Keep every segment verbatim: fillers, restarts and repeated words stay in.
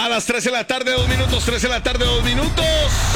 A las tres de la tarde, dos minutos, tres de la tarde, dos minutos.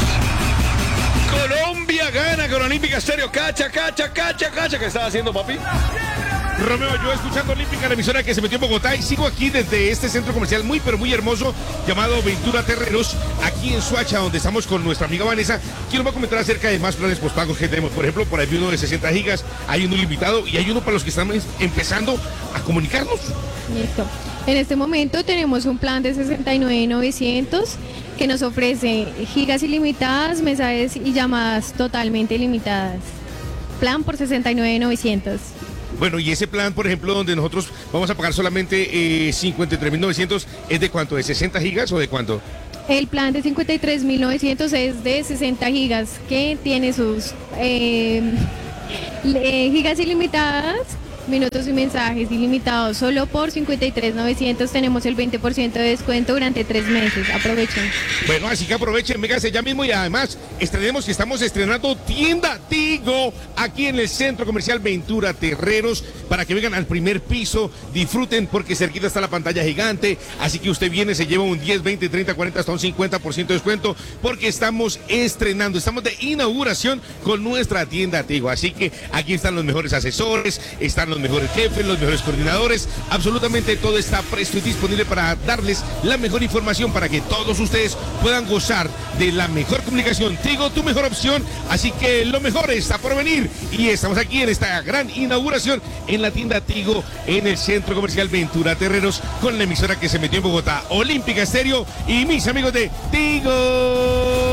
Colombia gana con Olímpica Estéreo. Cacha, cacha, cacha, cacha. ¿Qué estaba haciendo, papi? Romeo, yo escuchando Olímpica, la emisora que se metió en Bogotá, y sigo aquí desde este centro comercial muy, pero muy hermoso, llamado Ventura Terreros, aquí en Soacha, donde estamos con nuestra amiga Vanessa, quien nos va a comentar acerca de más planes postpagos que tenemos. Por ejemplo, por ahí hay uno de sesenta gigas, hay uno ilimitado y hay uno para los que están empezando a comunicarnos. Listo. En este momento tenemos un plan de sesenta y nueve mil novecientos que nos ofrece gigas ilimitadas, mensajes y llamadas totalmente ilimitadas. Plan por sesenta y nueve mil novecientos. Bueno, y ese plan, por ejemplo, donde nosotros vamos a pagar solamente eh, cincuenta y tres mil novecientos, ¿es de cuánto? ¿De sesenta gigas o de cuánto? El plan de cincuenta y tres mil novecientos es de sesenta gigas, que tiene sus eh, gigas ilimitadas, minutos y mensajes ilimitados. Solo por cincuenta y tres mil novecientos tenemos el veinte por ciento de descuento durante tres meses. Aprovechen. Bueno, así que aprovechen, véngase ya mismo, y además estrenemos que estamos estrenando tienda Tigo aquí en el Centro Comercial Ventura Terreros, para que vengan al primer piso, disfruten, porque cerquita está la pantalla gigante, así que usted viene, se lleva un diez, veinte, treinta, cuarenta, hasta un cincuenta por ciento de descuento, porque estamos estrenando, estamos de inauguración con nuestra tienda Tigo, así que aquí están los mejores asesores, están los mejores jefes, los mejores coordinadores, absolutamente todo está presto y disponible para darles la mejor información, para que todos ustedes puedan gozar de la mejor comunicación. Tigo, tu mejor opción, así que lo mejor está por venir, y estamos aquí en esta gran inauguración en la tienda Tigo en el Centro Comercial Ventura Terreros, con la emisora que se metió en Bogotá, Olímpica Estéreo, y mis amigos de Tigo.